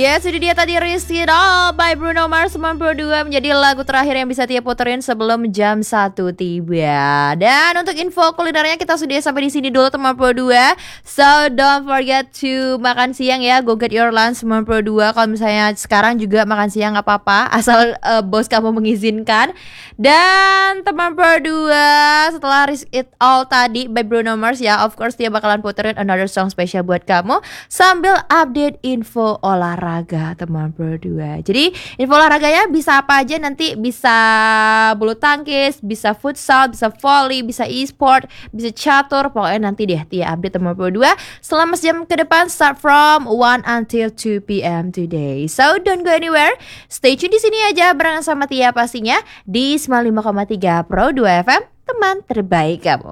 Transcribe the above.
Yes, ini dia tadi Risk It All by Bruno Mars 92 menjadi lagu terakhir yang bisa Tia puterin sebelum jam 1 tiba. Dan untuk info kulinernya kita sudah sampai di sini dulu teman Pro 2. So don't forget to makan siang ya. Go get your lunch teman Pro 2. Kalau misalnya sekarang juga makan siang gak apa-apa, asal bos kamu mengizinkan. Dan teman Pro 2, setelah Risk It All tadi by Bruno Mars ya, of course Tia bakalan puterin another song spesial buat kamu sambil update info olahraga teman Pro 2. Jadi info olahraganya bisa apa aja nanti, bisa bulu tangkis, bisa futsal, bisa volley, bisa e-sport, bisa catur. Pokoknya nanti deh Tia update teman Pro 2 selama sejam ke depan, start from 1 until 2 p.m. today. So don't go anywhere. Stay tune di sini aja barengan sama Tia pastinya di 95,3 Pro 2 FM, teman terbaik kamu.